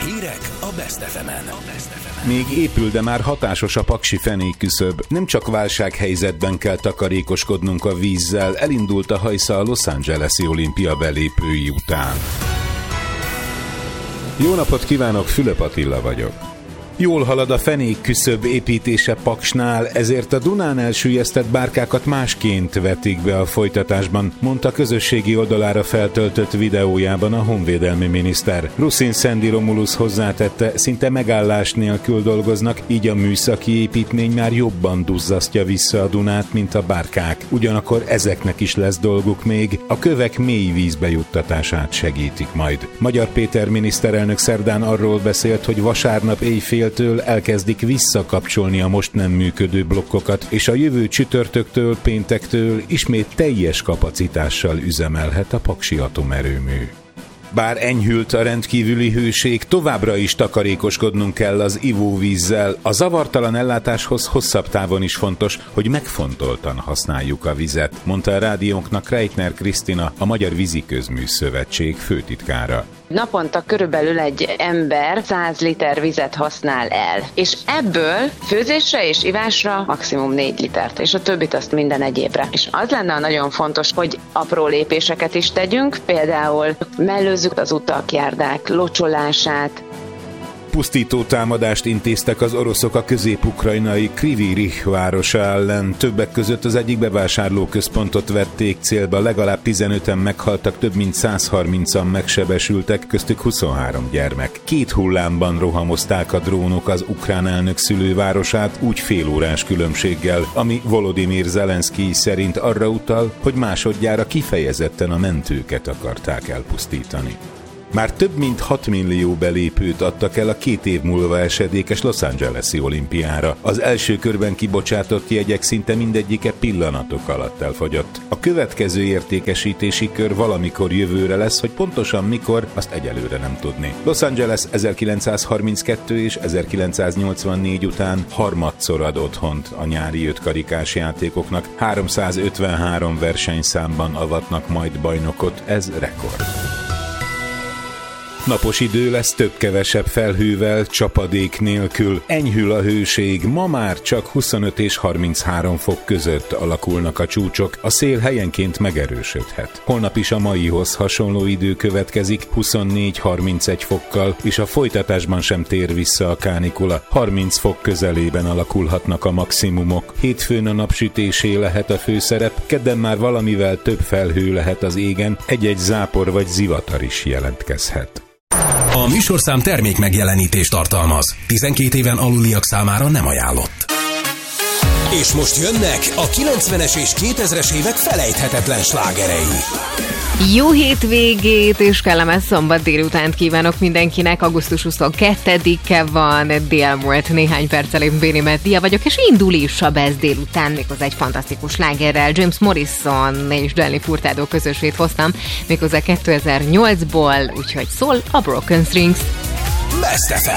Hírek a Best FM-en. Még épül, de már hatásos a paksi fenékküszöb. Nem csak válsághelyzetben kell takarékoskodnunk a vízzel, elindult a hajsza a Los Angeles-i olimpia belépői után. Jó napot kívánok, Fülöp Attila vagyok. Jól halad a fenékküszöb építése Paksnál, ezért a Dunán elsüllyesztett bárkákat másként vetik be a folytatásban, mondta közösségi oldalára feltöltött videójában a honvédelmi miniszter. Ruszin Szendi Romulus hozzátette, szinte megállás nélkül dolgoznak, így a műszaki építmény már jobban duzzasztja vissza a Dunát, mint a bárkák. Ugyanakkor ezeknek is lesz dolguk még, a kövek mély vízbe juttatását segítik majd. Magyar Péter miniszterelnök szerdán arról beszélt, hogy vasárnap éjféltől elkezdik visszakapcsolni a most nem működő blokkokat, és a jövő csütörtöktől, péntektől ismét teljes kapacitással üzemelhet a paksi atomerőmű. Bár enyhült a rendkívüli hőség, továbbra is takarékoskodnunk kell az ivóvízzel. A zavartalan ellátáshoz hosszabb távon is fontos, hogy megfontoltan használjuk a vizet, mondta a rádiónknak Reitner Krisztina, a Magyar Víziközmű Szövetség főtitkára. Naponta körülbelül egy ember 100 liter vizet használ el, és ebből főzésre és ivásra maximum 4 litert, és a többit azt minden egyébre. És az lenne nagyon fontos, hogy apró lépéseket is tegyünk, például mellőzzük az utak, járdák locsolását. Pusztító támadást intéztek az oroszok a közép-ukrajnai Kryvyi Rih városa ellen. Többek között az egyik bevásárlóközpontot vették célba, legalább 15-en meghaltak, több mint 130-an megsebesültek, köztük 23 gyermek. 2 hullámban rohamozták a drónok az ukrán elnök szülővárosát, úgy félórás különbséggel, ami Volodymyr Zelenszkij szerint arra utal, hogy másodjára kifejezetten a mentőket akarták elpusztítani. Már több mint 6 millió belépőt adtak el a 2 év múlva esedékes Los Angeles-i olimpiára. Az első körben kibocsátott jegyek szinte mindegyike pillanatok alatt elfogyott. A következő értékesítési kör valamikor jövőre lesz, hogy pontosan mikor, azt egyelőre nem tudni. Los Angeles 1932 és 1984 után harmadszor ad otthont a nyári 5 karikás játékoknak. 353 versenyszámban avatnak majd bajnokot, ez rekord. Napos idő lesz, több-kevesebb felhővel, csapadék nélkül. Enyhül a hőség, ma már csak 25 és 33 fok között alakulnak a csúcsok, a szél helyenként megerősödhet. Holnap is a maihoz hasonló idő következik, 24-31 fokkal, és a folytatásban sem tér vissza a kánikula. 30 fok közelében alakulhatnak a maximumok. Hétfőn a napsütésé lehet a főszerep, kedden már valamivel több felhő lehet az égen, egy-egy zápor vagy zivatar is jelentkezhet. A műsorszám termék megjelenítést tartalmaz. 12 éven aluliak számára nem ajánlott. És most jönnek a 90-es és 2000-es évek felejthetetlen slágerei. Jó hétvégét és kellemes szombat délutánt kívánok mindenkinek. Augusztus 22-e van, délmúlt néhány perccel én Béni Meddia vagyok, és indul is a Best délután, méghozzá egy fantasztikus slágerrel. James Morrison és Nelly Furtado közösét hoztam, méghozzá 2008-ból, úgyhogy szól a Broken Strings. Best FM.